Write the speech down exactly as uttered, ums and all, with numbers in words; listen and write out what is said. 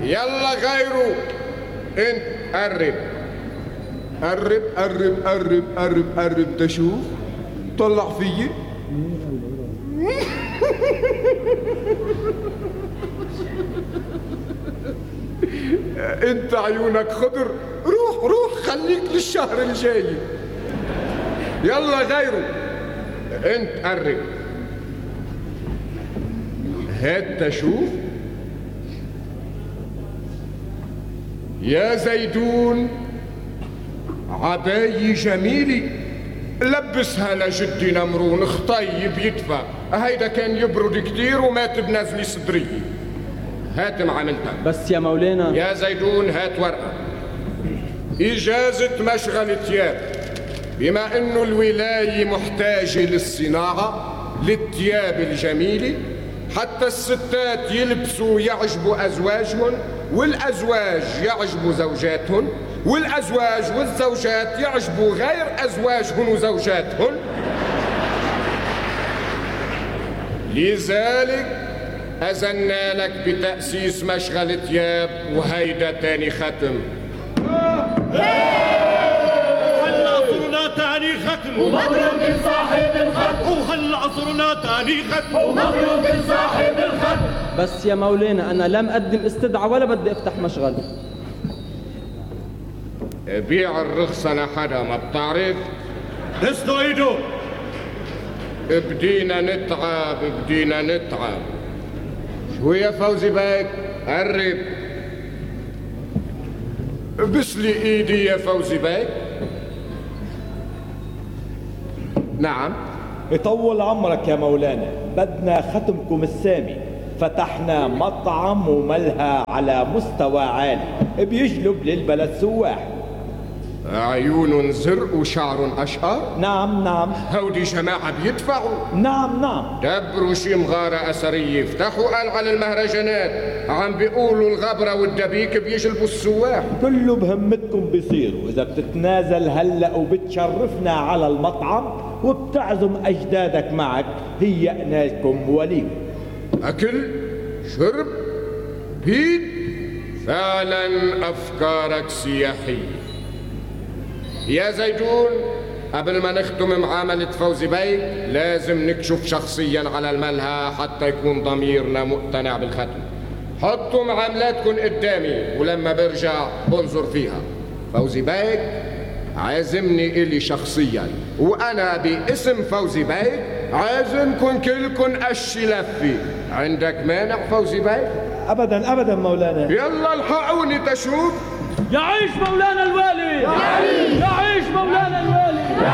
يلا غيره. انت قرب قرب قرب قرب قرب قرب تشوف. طلع فيي. انت عيونك خضر. روح روح خليك للشهر الجاي. يلا غيره. انت قرب. هات تشوف. يا زيدون عباية جميلة لبسها لجدي نمرون خطيب يدفى. هيدا كان يبرد كتير ومات بنزلي صدرية. هات معاملتك. بس يا مولانا. يا زيدون هات ورقة إجازة مشغل ثياب. بما إنه الولاية محتاجة للصناعة للثياب الجميلة، حتى الستات يلبسوا يعجبوا أزواجهم، والأزواج يعجبوا زوجاتهم، والأزواج والزوجات يعجبوا غير أزواجهم وزوجاتهم. لذلك أذنا لك بتأسيس مشغل ثياب، وهيدا تاني ختم. وهلا عصرنا تاني ختم، ومبروك صاحب الختم. وهلا عصرنا تاني ختم، ومبروك صاحب الختم. بس يا مولانا أنا لم أقدم استدعاء ولا بدي أفتح مشغل. بيع الرخصة لحدا ما بتعرف. اسدوا ايده. بدينا نتعب بدينا نتعب. شو يا فوزي بيك؟ قرب. بسلي ايدي يا فوزي بيك. نعم. يطول عمرك يا مولانا، بدنا ختمكم السامي. فتحنا مطعم وملهى على مستوى عالي بيجلب للبلد سواح. عيون زرق وشعر أشقر. نعم نعم. هودي جماعة بيدفعوا. نعم نعم. دبروا شي مغارة أثرية، فتحوا قلعة للمهرجانات. عم بيقولوا الغبرة والدبيك بيجلبوا السواح. كله بهمتكم بيصيروا إذا بتتنازل هلأ وبتشرفنا على المطعم وبتعزم أجدادك معك. هيئنا لكم وليمة. أكل شرب بيت. فعلا أفكارك سياحية يا زيدون. قبل ما نختم معاملة فوزي بيك لازم نكشف شخصيا على الملهى حتى يكون ضميرنا مقتنع بالختم. حطوا معاملاتكم قدامي ولما برجع بنظر فيها. فوزي بيك عازمني إلي شخصيا، وأنا باسم فوزي بيك عازمكن كلكن أشي لفي. عندك مانع فوزي بيك؟ أبدا أبدا مولانا. يلا الحقوني تشوف. يعيش مولانا الوالي.